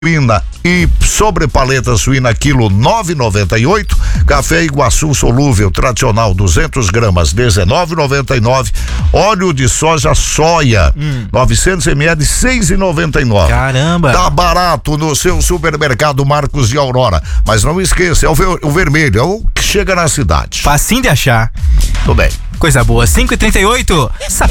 suína e sobrepaleta suína quilo 9,98. Café Iguaçu solúvel tradicional 200 gramas 19,99. Óleo de soja soia 900 ml 6,99. Caramba! Tá barato no seu supermercado Marcos de Aurora, mas não esqueça, é o vermelho, é o que chega na cidade. Facinho de achar. Tudo bem. Coisa boa. 5h38.